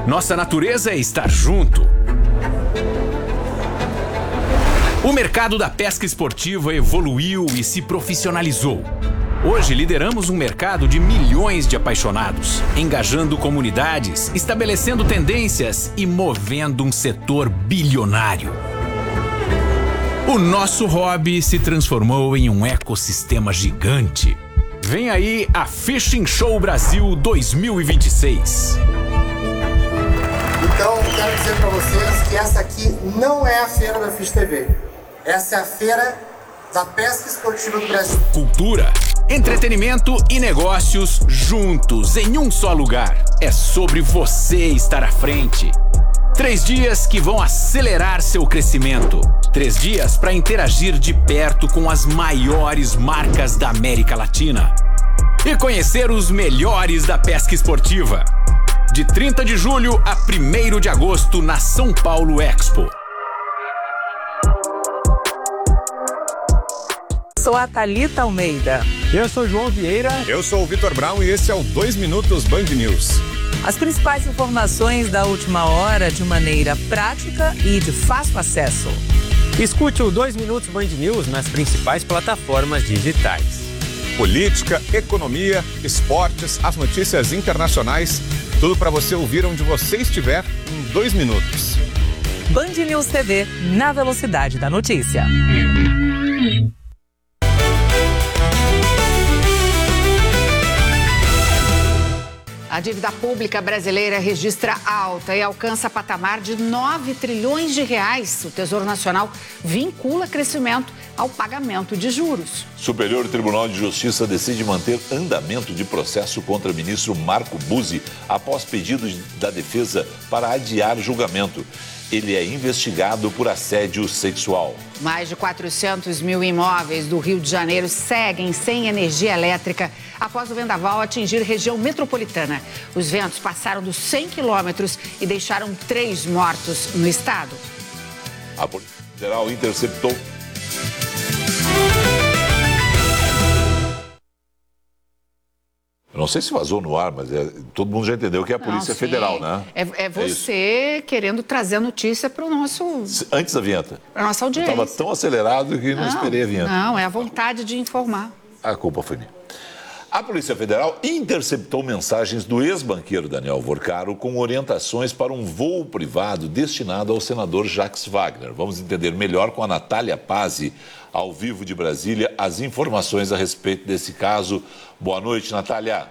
Nossa natureza é estar junto. O mercado da pesca esportiva evoluiu e se profissionalizou. Hoje lideramos um mercado de milhões de apaixonados, engajando comunidades, estabelecendo tendências e movendo um setor bilionário. O nosso hobby se transformou em um ecossistema gigante. Vem aí a Fishing Show Brasil 2026. Então, quero dizer para vocês que essa aqui não é a feira da Fish TV. Essa é a feira da pesca esportiva do Brasil. Cultura, entretenimento e negócios juntos em um só lugar. É sobre você estar à frente. 3 dias que vão acelerar seu crescimento. 3 dias para interagir de perto com as maiores marcas da América Latina. E conhecer os melhores da pesca esportiva. De 30 de julho a 1º de agosto na São Paulo Expo. Sou a Thalita Almeida. Eu sou o João Vieira. Eu sou o Vitor Brown e esse é o 2 Minutos Band News. As principais informações da última hora de maneira prática e de fácil acesso. Escute o 2 Minutos Band News nas principais plataformas digitais. Política, economia, esportes, as notícias internacionais, tudo para você ouvir onde você estiver em 2 minutos. Band News TV, na velocidade da notícia. A dívida pública brasileira registra alta e alcança patamar de 9 trilhões de reais. O Tesouro Nacional vincula crescimento ao pagamento de juros. Superior Tribunal de Justiça decide manter andamento de processo contra o ministro Marco Buzzi após pedido da defesa para adiar julgamento. Ele é investigado por assédio sexual. Mais de 400 mil imóveis do Rio de Janeiro seguem sem energia elétrica após o vendaval atingir região metropolitana. Os ventos passaram dos 100 quilômetros e deixaram 3 mortos no estado. A Polícia Federal interceptou... Não sei se vazou no ar, mas todo mundo já entendeu que é a Polícia Federal, né? É você querendo trazer a notícia para o nosso... Antes da vinheta. Para a nossa audiência. Estava tão acelerado que não esperei a vinheta. Não, é a vontade de informar. A culpa foi minha. A Polícia Federal interceptou mensagens do ex-banqueiro Daniel Vorcaro com orientações para um voo privado destinado ao senador Jacques Wagner. Vamos entender melhor com a Natália Pazzi, ao vivo de Brasília, as informações a respeito desse caso. Boa noite, Natália.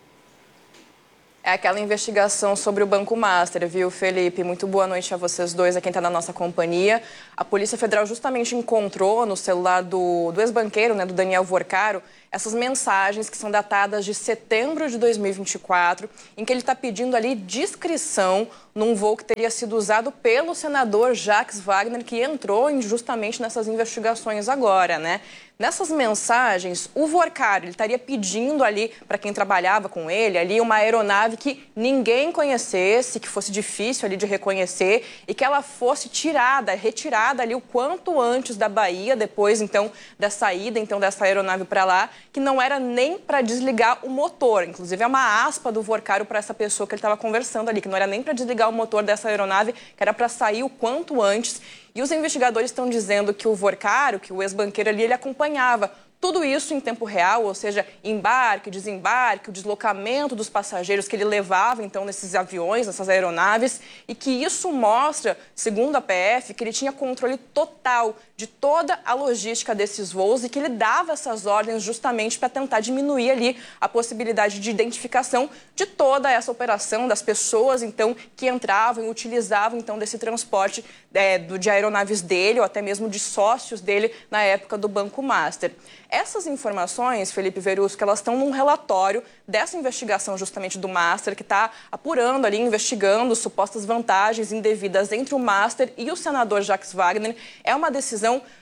É aquela investigação sobre o Banco Master, viu, Felipe? Muito boa noite a vocês dois, a quem está na nossa companhia. A Polícia Federal justamente encontrou no celular do ex-banqueiro, né, do Daniel Vorcaro, essas mensagens que são datadas de setembro de 2024, em que ele está pedindo ali discrição num voo que teria sido usado pelo senador Jacques Wagner, que entrou justamente nessas investigações agora, né? Nessas mensagens, o Vorcaro ele estaria pedindo ali para quem trabalhava com ele ali uma aeronave que ninguém conhecesse, que fosse difícil ali de reconhecer e que ela fosse retirada ali o quanto antes da Bahia, depois então da saída então dessa aeronave para lá, que não era nem para desligar o motor. Inclusive é uma aspa do Vorcaro para essa pessoa que ele estava conversando ali, que não era nem para desligar o motor dessa aeronave, que era para sair o quanto antes. E os investigadores estão dizendo que o Vorcaro, que o ex-banqueiro ali, ele acompanhava tudo isso em tempo real, ou seja, embarque, desembarque, o deslocamento dos passageiros que ele levava, então, nesses aviões, nessas aeronaves, e que isso mostra, segundo a PF, que ele tinha controle total de toda a logística desses voos e que ele dava essas ordens justamente para tentar diminuir ali a possibilidade de identificação de toda essa operação, das pessoas, então, que entravam e utilizavam, então, desse transporte de aeronaves dele ou até mesmo de sócios dele na época do Banco Master. Essas informações, Felipe Verusco, elas estão num relatório dessa investigação justamente do Master, que está apurando ali, investigando supostas vantagens indevidas entre o Master e o senador Jacques Wagner. É uma decisão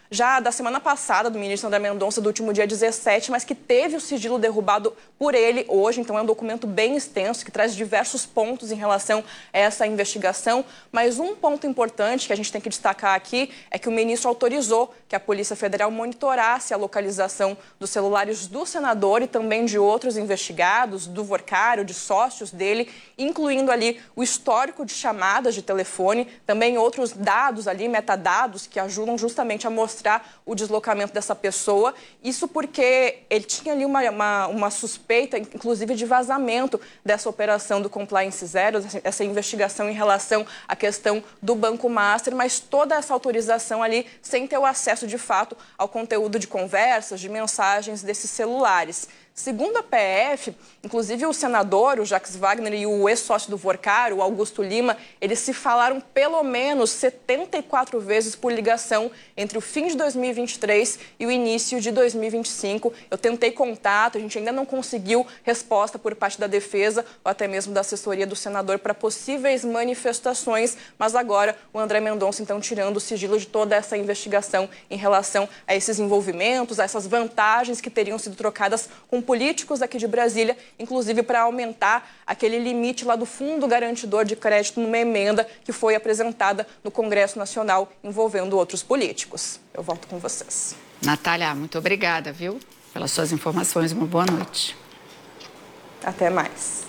já da semana passada, do ministro André Mendonça, do último dia 17, mas que teve o sigilo derrubado por ele hoje. Então, é um documento bem extenso, que traz diversos pontos em relação a essa investigação. Mas um ponto importante que a gente tem que destacar aqui é que o ministro autorizou que a Polícia Federal monitorasse a localização dos celulares do senador e também de outros investigados, do Vorcário, de sócios dele, incluindo ali o histórico de chamadas de telefone, também outros dados ali, metadados, que ajudam justamente a mostrar o deslocamento dessa pessoa. Isso porque ele tinha ali uma suspeita, inclusive, de vazamento dessa operação do Compliance Zero, essa investigação em relação à questão do Banco Master, mas toda essa autorização ali sem ter o acesso, de fato, ao conteúdo de conversas, de mensagens desses celulares. Segundo a PF, inclusive o senador, o Jacques Wagner, e o ex-sócio do Vorcário, o Augusto Lima, eles se falaram pelo menos 74 vezes por ligação entre o fim de 2023 e o início de 2025. Eu tentei contato, a gente ainda não conseguiu resposta por parte da defesa ou até mesmo da assessoria do senador para possíveis manifestações, mas agora o André Mendonça, então, tirando o sigilo de toda essa investigação em relação a esses envolvimentos, a essas vantagens que teriam sido trocadas com políticos aqui de Brasília, inclusive para aumentar aquele limite lá do Fundo Garantidor de Crédito numa emenda que foi apresentada no Congresso Nacional envolvendo outros políticos. Eu volto com vocês. Natália, muito obrigada, viu, pelas suas informações. Uma boa noite. Até mais.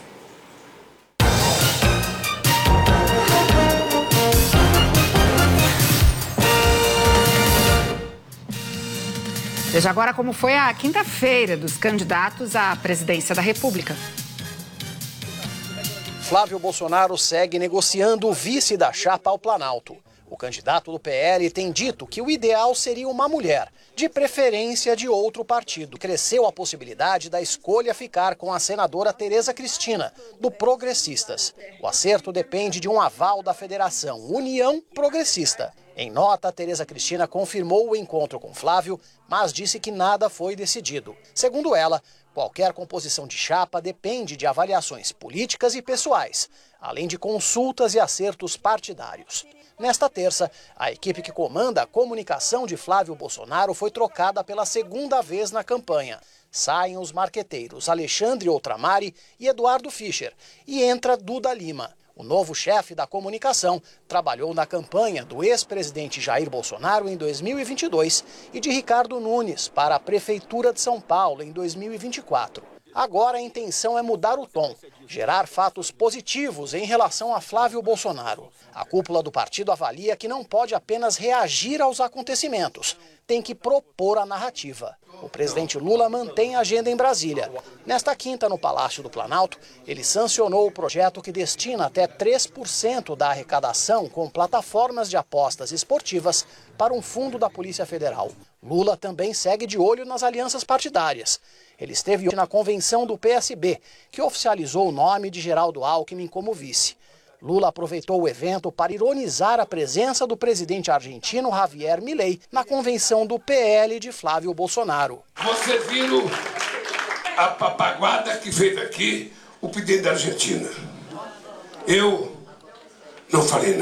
Veja agora como foi a quinta-feira dos candidatos à presidência da República. Flávio Bolsonaro segue negociando o vice da chapa ao Planalto. O candidato do PL tem dito que o ideal seria uma mulher, de preferência de outro partido. Cresceu a possibilidade da escolha ficar com a senadora Tereza Cristina, do Progressistas. O acerto depende de um aval da Federação União Progressista. Em nota, Tereza Cristina confirmou o encontro com Flávio, mas disse que nada foi decidido. Segundo ela, qualquer composição de chapa depende de avaliações políticas e pessoais, além de consultas e acertos partidários. Nesta terça, a equipe que comanda a comunicação de Flávio Bolsonaro foi trocada pela segunda vez na campanha. Saem os marqueteiros Alexandre Outramari e Eduardo Fischer, e entra Duda Lima. O novo chefe da comunicação trabalhou na campanha do ex-presidente Jair Bolsonaro em 2022 e de Ricardo Nunes para a Prefeitura de São Paulo em 2024. Agora a intenção é mudar o tom, gerar fatos positivos em relação a Flávio Bolsonaro. A cúpula do partido avalia que não pode apenas reagir aos acontecimentos, tem que propor a narrativa. O presidente Lula mantém a agenda em Brasília. Nesta quinta, no Palácio do Planalto, ele sancionou o projeto que destina até 3% da arrecadação com plataformas de apostas esportivas para um fundo da Polícia Federal. Lula também segue de olho nas alianças partidárias. Ele esteve na convenção do PSB, que oficializou o nome de Geraldo Alckmin como vice. Lula aproveitou o evento para ironizar a presença do presidente argentino Javier Milei na convenção do PL de Flávio Bolsonaro. Vocês viram a papaguada que fez aqui o presidente da Argentina. Eu não falei nada.